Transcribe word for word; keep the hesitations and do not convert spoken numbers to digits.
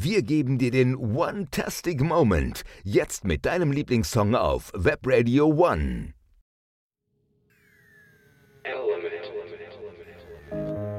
Wir geben dir den One-Tastic Moment. Jetzt mit deinem Lieblingssong auf Web Radio One. Element.